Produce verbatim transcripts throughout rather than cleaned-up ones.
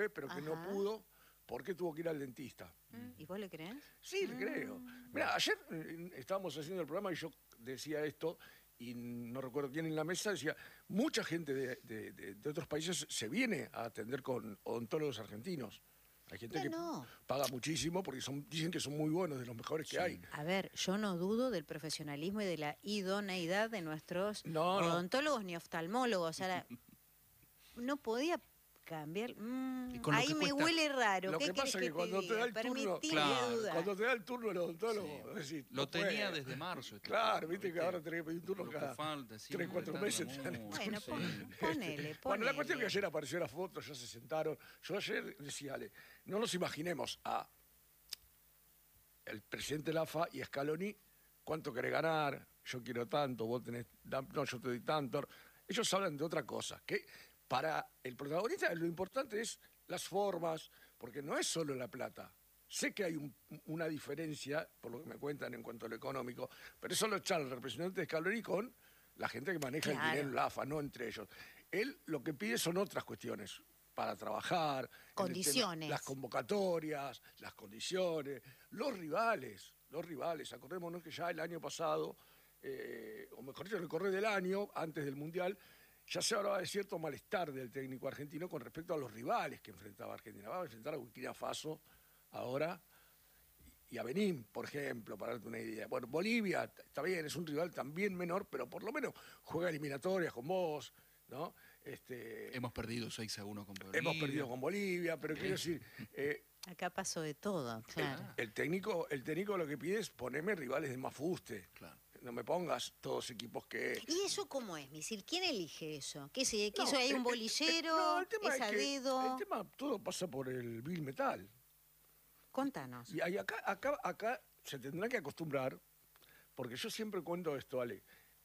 pero que Ajá. no pudo porque tuvo que ir al dentista. ¿Y vos le crees? Sí, le creo. Mira, ayer eh, estábamos haciendo el programa y yo decía esto, y no recuerdo quién en la mesa decía, mucha gente de, de- de- de otros países se viene a atender con odontólogos argentinos. Hay gente No, que no. paga muchísimo porque son, dicen que son muy buenos, de los mejores que hay. A ver, yo no dudo del profesionalismo y de la idoneidad de nuestros No, no. odontólogos ni oftalmólogos. Ahora, no podía cambiar. Mm, Y con lo ahí que me cuesta- huele raro. Lo ¿Qué que querés pasa que es que cuando te diga? da el turno, Permitime Claro, dudar. cuando te da el turno el odontólogo, Sí. vos decís, Lo no tenía puedo. desde marzo. este Claro, turno, viste que ahora tenés que pedir un turno Lo que cada falta, siempre tres, cuatro tarda meses. mucho, Bueno, sí. pon- ponele, Bueno, la cuestión ponele. es que ayer apareció la foto, ya se sentaron. Yo ayer decía, Ale, no nos imaginemos a el presidente de la A F A y a Scaloni, cuánto querés ganar, yo quiero tanto, vos tenés, no, yo te doy tanto. Ellos hablan de otra cosa, que para el protagonista lo importante es las formas, porque no es solo la plata. Sé que hay un- una diferencia, por lo que me cuentan en cuanto a lo económico, pero eso lo charla el representante de Scaloni con la gente que maneja Claro. el dinero en la A F A, no entre ellos. Él lo que pide son otras cuestiones, para trabajar, en el tema- Condiciones. las convocatorias, las condiciones, los rivales, los rivales. Acordémonos que ya el año pasado, eh, o mejor dicho, en el correr del año, antes del Mundial, ya se hablaba de cierto malestar del técnico argentino con respecto a los rivales que enfrentaba Argentina. Va a enfrentar a Burkina Faso ahora y a Benín, por ejemplo, para darte una idea. Bueno, Bolivia, está bien, es un rival también menor, pero por lo menos juega eliminatorias con vos, ¿no? Este, Hemos perdido seis a uno con Bolivia. hemos perdido con Bolivia, pero quiero decir, eh, Acá pasó de todo, claro. el técnico, el técnico lo que pide es ponerme rivales de más fuste. Claro. No me pongas todos equipos que... ¿Y eso cómo es? Es decir, ¿quién elige eso? ¿Qué se, que No, eso hay el- un el- bolillero? no, el tema ¿Es a que- dedo? El tema, todo pasa por el Bill Metal. Contanos. Y ahí acá, acá, acá se tendrá que acostumbrar, porque yo siempre cuento esto, Ale.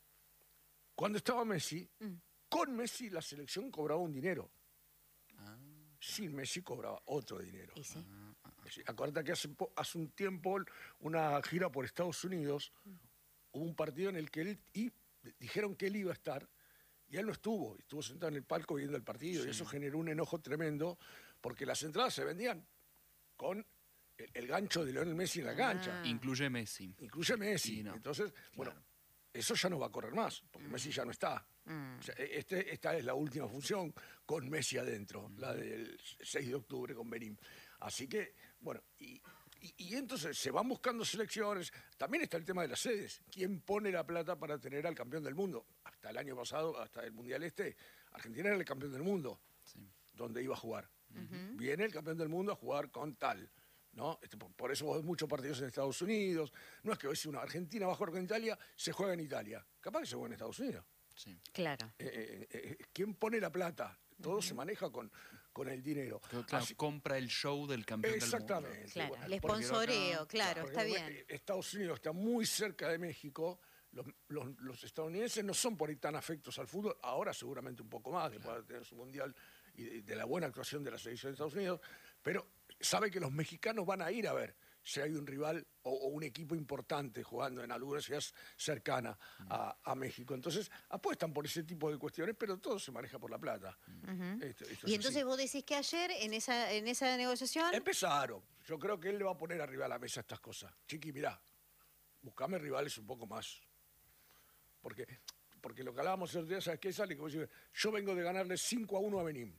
Cuando estaba Messi, Mm. con Messi la selección cobraba un dinero. Ah, Sin Messi cobraba otro dinero. ¿Y sí? Sí, acuérdate que hace, po- hace un tiempo, una gira por Estados Unidos, hubo un partido en el que él, y dijeron que él iba a estar, y él no estuvo, estuvo sentado en el palco viendo el partido, y Sí. eso generó un enojo tremendo, porque las entradas se vendían con el, el gancho de Lionel Messi en la Ah. cancha, incluye Messi. incluye Messi. Y no, Entonces, bueno, claro. eso ya no va a correr más, porque Messi ya no está. Mm. O sea, este, esta es la última función con Messi adentro, la del seis de octubre con Benín. Así que, bueno, y, y- y entonces se van buscando selecciones. También está el tema de las sedes. ¿Quién pone la plata para tener al campeón del mundo? Hasta el año pasado, hasta el Mundial este, Argentina era el campeón del mundo, Sí. donde iba a jugar. Viene el campeón del mundo a jugar con tal. ¿No? Este, por, por eso vos ves muchos partidos en Estados Unidos. No es que ves una Argentina va a jugar con Italia, se juega en Italia. Capaz que se juega en Estados Unidos. Sí. Claro. Eh, eh, eh, ¿Quién pone la plata? Todo se maneja con, con el dinero. Claro, Así- compra el show del campeón exactamente. del mundo. Claro, Bueno, el porque- sponsoreo, acá- claro, porque está como, bien. eh, Estados Unidos está muy cerca de México. Los, los- los estadounidenses no son por ahí tan afectos al fútbol, ahora seguramente un poco más, después de tener su mundial y de, de la buena actuación de la selección de Estados Unidos, pero sabe que los mexicanos van a ir a ver si hay un rival o, o un equipo importante jugando en alguna ciudad cercana a, a México. Entonces apuestan por ese tipo de cuestiones, pero todo se maneja por la plata. Esto- esto es Y entonces así. vos decís que ayer en esa en esa negociación Empezaron. Yo creo que él le va a poner arriba de la mesa estas cosas. Chiqui, mirá, buscame rivales un poco más. Porque, porque lo que hablábamos el otro día, ¿sabes qué sale? Que vos decís, yo vengo de ganarle cinco a uno a Benín.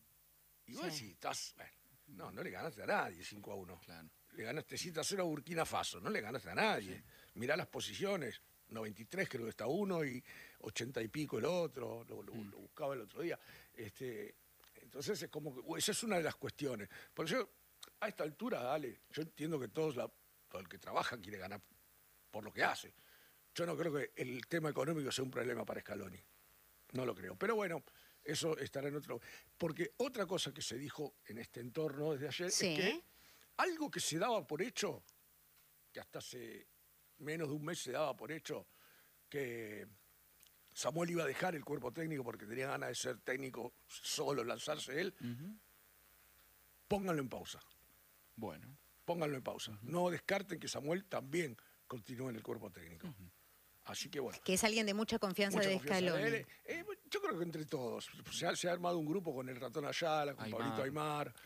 Y vos Sí. decís, estás, bueno, no, no le ganaste a nadie cinco a uno. Claro. Le ganaste siete a cero a Burkina Faso, no le ganaste a nadie. Mirá las posiciones, noventa y tres creo que está uno y ochenta y pico el otro, lo, lo- lo buscaba el otro día. Este, entonces es como que esa es una de las cuestiones. Por eso, a esta altura, dale, yo entiendo que todos la, todo el que trabaja quiere ganar por lo que hace. Yo no creo que el tema económico sea un problema para Scaloni. No lo creo. Pero bueno, eso estará en otro. Porque otra cosa que se dijo en este entorno desde ayer Sí. es que algo que se daba por hecho, que hasta hace menos de un mes se daba por hecho, que Samuel iba a dejar el cuerpo técnico porque tenía ganas de ser técnico solo, lanzarse él, Ujú. pónganlo en pausa. Bueno. Pónganlo en pausa. No descarten que Samuel también continúe en el cuerpo técnico. Así que bueno. Que es alguien de mucha confianza Mucha de confianza de Scaloni. él. Eh, yo creo que entre todos. Se ha, se ha armado un grupo con el ratón Ayala, con Aymar. Pablito Aymar,